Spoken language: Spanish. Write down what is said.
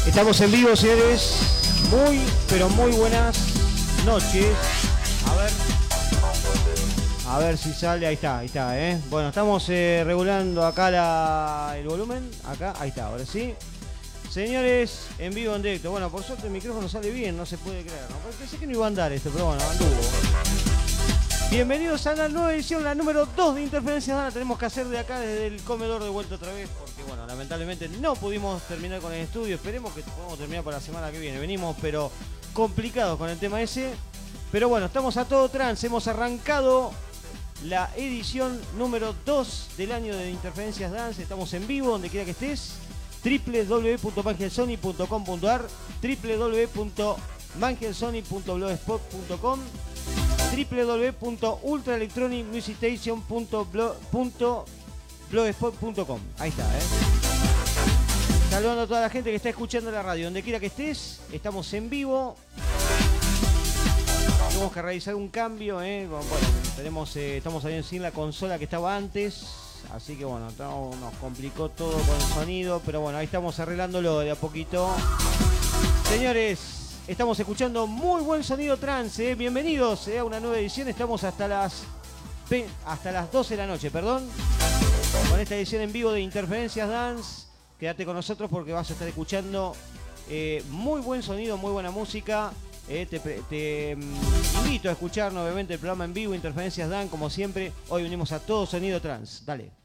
Estamos en vivo, señores. Muy, pero muy buenas noches. A ver si sale. Ahí está, ¿eh? Bueno, estamos regulando acá el volumen. Acá, ahí está, ahora sí. Señores, en vivo, en directo. Bueno, por suerte el micrófono sale bien, no se puede creer, ¿no? Pensé que no iba a andar esto, pero bueno, anduvo. Bienvenidos a la nueva edición, la número 2 de Interferencias Dan. La tenemos que hacer de acá desde el comedor de vuelta otra vez, porque bueno, lamentablemente no pudimos terminar con el estudio. Esperemos que podamos terminar para la semana que viene. Venimos pero complicados con el tema ese. Pero bueno, estamos a todo trance. Hemos arrancado la edición número 2 del año de Interferencias Dance. Estamos en vivo, donde quiera que estés. www.mangelsony.com.ar, www.mangelsony.blogspot.com, www.ultraelectronicmusicstation.blogspot.com. Ahí está, Saludando a toda la gente que está escuchando la radio, donde quiera que estés. Estamos en vivo. Tenemos que realizar un cambio, Bueno, estamos ahí sin la consola que estaba antes. Así que bueno, nos complicó todo con el sonido. Pero bueno, ahí estamos arreglándolo de a poquito. Señores, estamos escuchando muy buen sonido trance, Bienvenidos a una nueva edición. Estamos hasta las 12 de la noche, perdón. Con esta edición en vivo de Interferencias Dance. Quédate con nosotros porque vas a estar escuchando muy buen sonido, muy buena música. Te invito a escuchar nuevamente el programa en vivo Interferencias Dan, como siempre. Hoy venimos a todo sonido trance. Dale.